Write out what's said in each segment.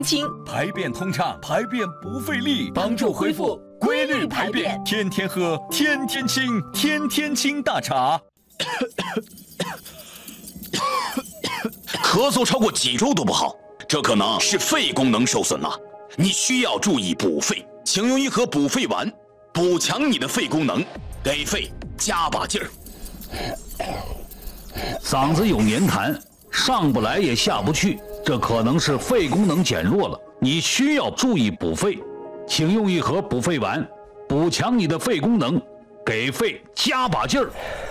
清， 排便通畅，排便不费力，帮助恢复规律排便。天天喝，天天清，天天清大茶。 咳嗽超过几周都不好，这可能是肺功能受损了，你需要注意补肺。请用一盒补肺丸，补强你的肺功能，给肺加把劲儿。 嗓子有黏痰，上不来也下不去，这可能是肺功能减弱了，你需要注意补肺。请用一盒补肺丸，补强你的肺功能，给肺加把劲儿。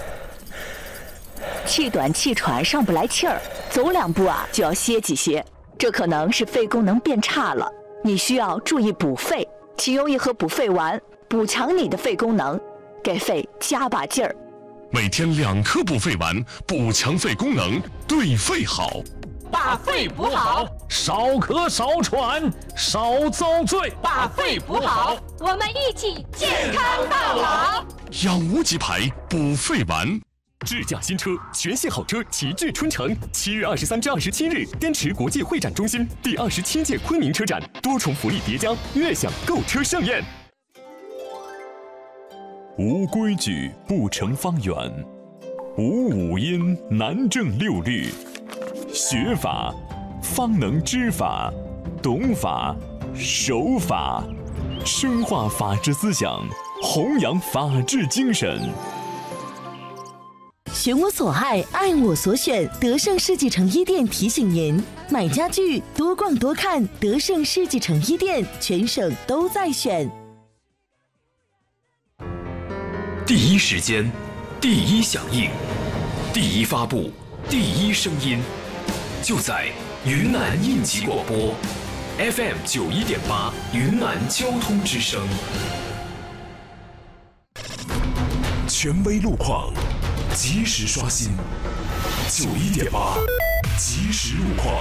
气短气喘上不来气儿，走2步就要歇几歇，这可能是肺功能变差了，你需要注意补肺。请用一盒补肺丸，补强你的肺功能，给肺加把劲儿。 每天2颗补肺丸，补强肺功能，对肺好。 把肺补好， 少咳少喘少遭罪。 把肺补好，我们一起健康到老。 养无极牌补肺丸。 智驾新车，全系好车齐聚春城。7月23至27日，滇池国际会展中心第27届昆明车展，多重福利叠加，悦享购车盛宴。 无规矩不成方圆，无五音难正六律。学法方能知法，懂法守法，深化法治思想，弘扬法治精神。 选我所爱，爱我所选。德胜世纪城一店提醒您：买家具多逛多看，德胜世纪城一店，全省都在选。 第一时间，第一响应，第一发布，第一声音，就在云南应急广播 FM 91.8云南交通之声。 权威路况，及时刷新91.8即时路况。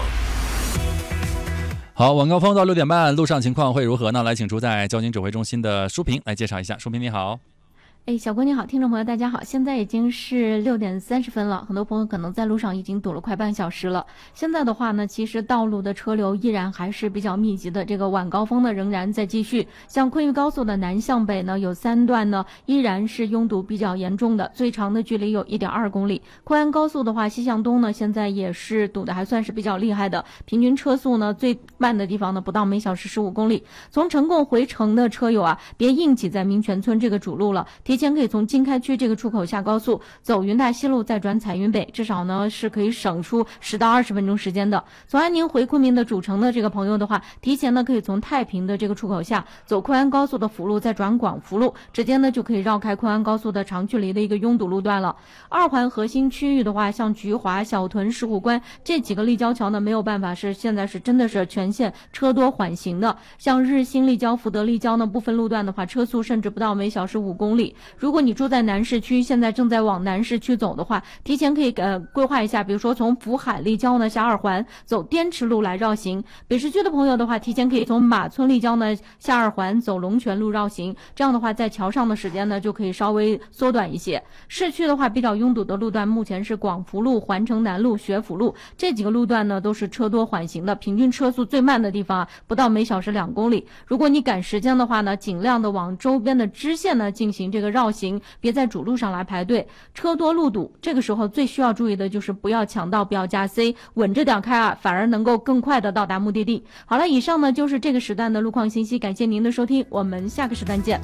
好，晚高峰到6点半，路上情况会如何呢？来，请出在交警指挥中心的舒平来介绍一下。舒平你好。 小郭你好，听众朋友大家好，现在已经是6点30分了，很多朋友可能在路上已经堵了快半小时了。现在的话呢，其实道路的车流依然还是比较密集的，这个晚高峰呢仍然在继续。像昆玉高速的南向北呢，有3段呢依然是拥堵比较严重的，最长的距离有1.2公里。昆安高速的话，西向东呢现在也是堵的还算是比较厉害的，平均车速呢最慢的地方呢不到每小时15公里。从成贡回城的车友别硬挤在民权村这个主路了，提前可以从经开区这个出口下高速，走云大西路再转彩云北，至少呢是可以省出10到20分钟时间的。从安宁回昆明的主城的这个朋友的话，提前呢可以从太平的这个出口下走昆安高速的辅路，再转广福路，直接呢就可以绕开昆安高速的长距离的一个拥堵路段了。2环核心区域的话，像菊华、小屯、石虎关这几个立交桥呢没有办法，现在是真的是全线车多缓行的。像日新立交、福德立交呢部分路段的话，车速甚至不到每小时5公里。如果你住在南市区，现在正在往南市区走的话，提前可以规划一下，比如说从福海立交呢下2环走滇池路来绕行。北市区的朋友的话，提前可以从马村立交呢下2环走龙泉路绕行，这样的话在桥上的时间呢就可以稍微缩短一些。市区的话比较拥堵的路段目前是广福路、环城南路、学府路这几个路段呢都是车多缓行的，平均车速最慢的地方不到每小时2公里。如果你赶时间的话呢，尽量的往周边的支线呢进行这个绕行，别在主路上来排队，车多路堵。这个时候最需要注意的就是不要抢道，不要加 C， 稳着点开反而能够更快的到达目的地。好了，以上呢就是这个时段的路况信息，感谢您的收听，我们下个时段见。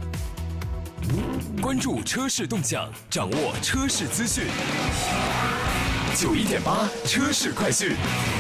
关注车市动向，掌握车市资讯。91.8车市快讯。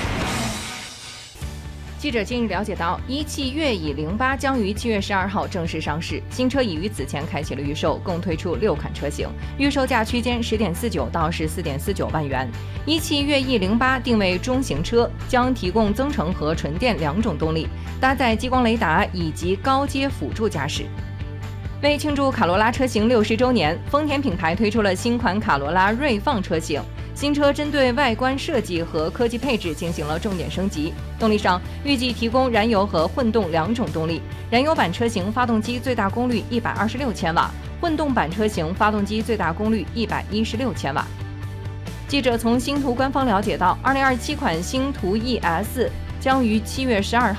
记者近日了解到，一汽悦椅08将于7月12号正式上市，新车已于此前开启了预售，共推出6款车型，预售价区间10.49到14.49万元。一汽悦翼08定位中型车，将提供增程和纯电2种动力，搭载激光雷达以及高阶辅助驾驶。为庆祝卡罗拉车型60周年，丰田品牌推出了新款卡罗拉锐放车型。新车针对外观设计和科技配置进行了重点升级。动力上，预计提供燃油和混动2种动力。燃油版车型发动机最大功率126千瓦，混动版车型发动机最大功率116千瓦。记者从星途官方了解到，2027款星途 ES 将于7月12号